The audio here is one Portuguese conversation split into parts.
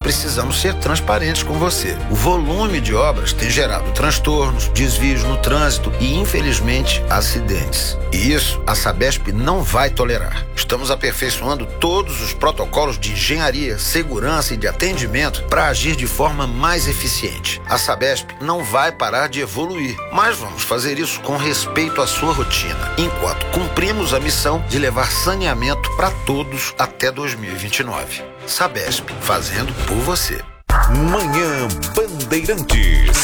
precisamos ser transparentes com você. O volume de obras tem gerado transtornos, desvios no trânsito e, infelizmente, acidentes. E isso a Sabesp não vai tolerar. Estamos aperfeiçoando todos os protocolos de engenharia, segurança e de atendimento para agir de forma mais eficiente. A Sabesp não vai parar de evoluir, mas vamos fazer isso com respeito à sua rotina, enquanto cumprimos a missão de levar saneamento para todos até 2029. Sabesp, fazendo por você. Manhã Bandeirantes.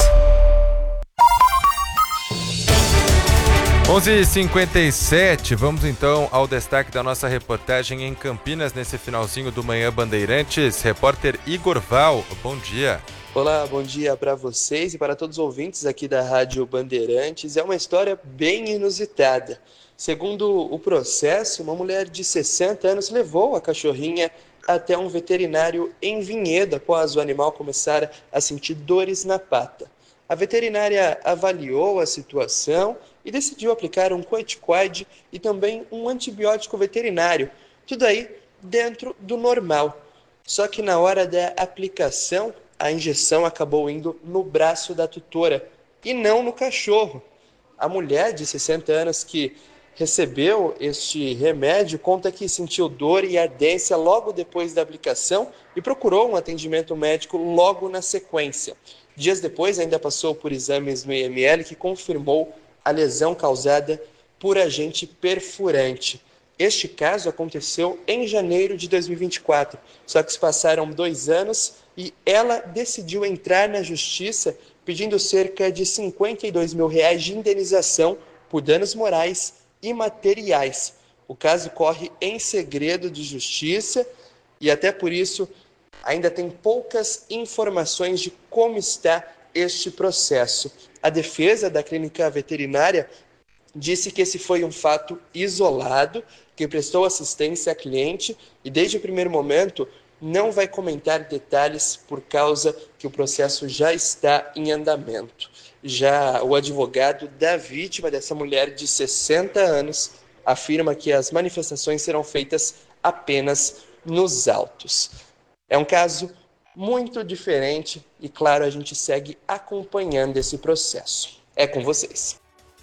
11h57, vamos então ao destaque da nossa reportagem em Campinas nesse finalzinho do Manhã Bandeirantes. Repórter Igor Val, bom dia. Olá, bom dia para vocês e para todos os ouvintes aqui da Rádio Bandeirantes. É uma história bem inusitada. Segundo o processo, uma mulher de 60 anos levou a cachorrinha até um veterinário em Vinhedo após o animal começar a sentir dores na pata. A veterinária avaliou a situação e decidiu aplicar um corticoide e também um antibiótico veterinário, tudo aí dentro do normal. Só que na hora da aplicação, a injeção acabou indo no braço da tutora e não no cachorro. A mulher de 60 anos que recebeu este remédio conta que sentiu dor e ardência logo depois da aplicação e procurou um atendimento médico logo na sequência. Dias depois ainda passou por exames no IML que confirmou a lesão causada por agente perfurante. Este caso aconteceu em janeiro de 2024, só que se passaram 2 anos e ela decidiu entrar na justiça pedindo cerca de R$52 mil de indenização por danos morais e materiais. O caso corre em segredo de justiça e até por isso ainda tem poucas informações de como está este processo. A defesa da clínica veterinária disse que esse foi um fato isolado, que prestou assistência à cliente e desde o primeiro momento não vai comentar detalhes por causa que o processo já está em andamento. Já o advogado da vítima, dessa mulher de 60 anos, afirma que as manifestações serão feitas apenas nos autos. É um caso muito diferente e, claro, a gente segue acompanhando esse processo. É com vocês.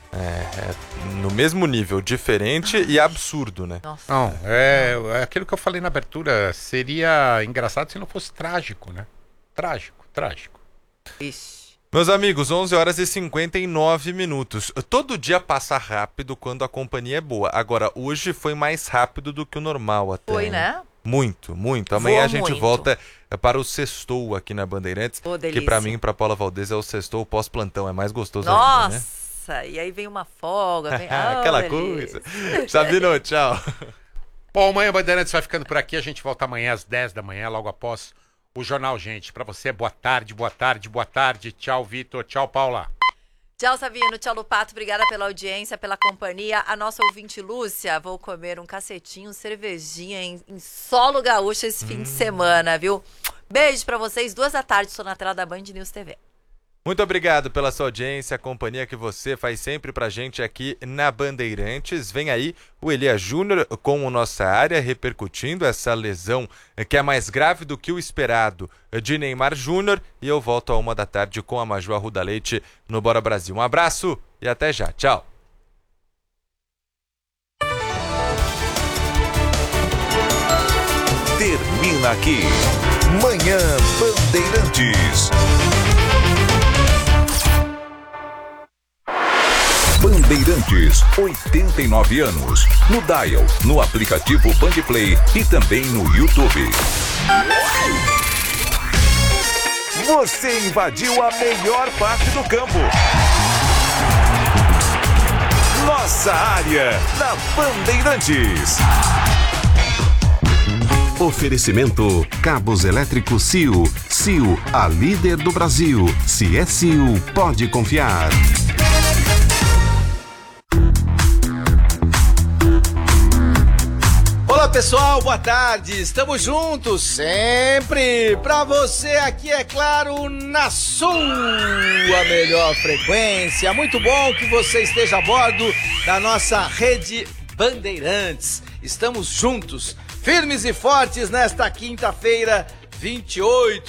No mesmo nível, diferente e absurdo, né? Nossa. Não, é aquilo que eu falei na abertura, seria engraçado se não fosse trágico, né? Trágico. Ixi. Meus amigos, 11h59. Todo dia passa rápido quando a companhia é boa. Agora, hoje foi mais rápido do que o normal até. Foi, né? Muito. Amanhã Voa a gente muito. volta para o Sextou aqui na Bandeirantes. Ô, que delícia. pra mim, pra Paula Valdez, é o Sextou pós-plantão. É mais gostoso Nossa, ainda, né? e aí vem uma folga. Vem... Aquela delícia. coisa. Sabino, tchau. Bom, amanhã Bandeirantes vai ficando por aqui. A gente volta amanhã às 10 da manhã, logo após o Jornal Gente. Pra você, boa tarde. Tchau, Vitor. Tchau, Paula. Tchau, Savino. Tchau, Lupato. Obrigada pela audiência, pela companhia. A nossa ouvinte Lúcia, vou comer um cacetinho, cervejinha em solo gaúcho esse fim de semana, viu? Beijo pra vocês. 2 da tarde, estou na tela da Band News TV. Muito obrigado pela sua audiência, a companhia que você faz sempre pra gente aqui na Bandeirantes. Vem aí o Elias Júnior com o Nossa Área, repercutindo essa lesão que é mais grave do que o esperado de Neymar Júnior. E eu volto à 1 da tarde com a Maju Arruda Leite no Bora Brasil. Um abraço e até já. Tchau. Termina aqui. Manhã Bandeirantes. Bandeirantes, 89 anos. No dial, no aplicativo Bandplay e também no YouTube. Você invadiu a melhor parte do campo. Nossa Área, na Bandeirantes. Oferecimento Cabos Elétricos Sil. Sil, a líder do Brasil. Se é Sil, pode confiar. Olá pessoal, boa tarde, estamos juntos sempre pra você aqui, é claro, na sua melhor frequência. Muito bom que você esteja a bordo da nossa rede Bandeirantes. Estamos juntos, firmes e fortes nesta quinta-feira, 28